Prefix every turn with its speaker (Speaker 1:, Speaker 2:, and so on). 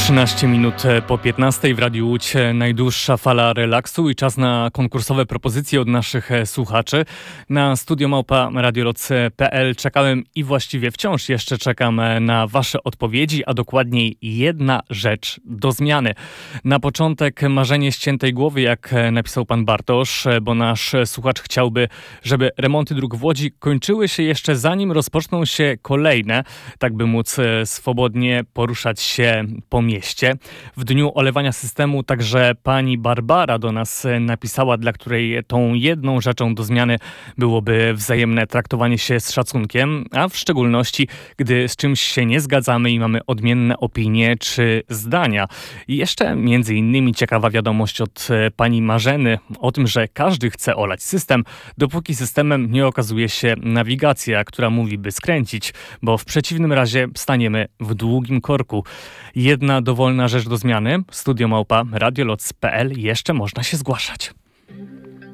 Speaker 1: 13 minut po 15 w Radiu Łódź, najdłuższa fala relaksu i czas na konkursowe propozycje od naszych słuchaczy. Na studio@radioloc.pl czekałem i właściwie wciąż jeszcze czekam na wasze odpowiedzi, a dokładniej jedna rzecz do zmiany. Na początek marzenie ściętej głowy, jak napisał pan Bartosz, bo nasz słuchacz chciałby, żeby remonty dróg w Łodzi kończyły się jeszcze zanim rozpoczną się kolejne, tak by móc swobodnie poruszać się po mieście. W dniu olewania systemu także pani Barbara do nas napisała, dla której tą jedną rzeczą do zmiany byłoby wzajemne traktowanie się z szacunkiem, a w szczególności, gdy z czymś się nie zgadzamy i mamy odmienne opinie czy zdania. I jeszcze między innymi ciekawa wiadomość od pani Marzeny o tym, że każdy chce olać system, dopóki systemem nie okazuje się nawigacja, która mówi, by skręcić, bo w przeciwnym razie staniemy w długim korku. Jedna dowolna rzecz do zmiany. Studio@radioloc.pl. Jeszcze można się zgłaszać.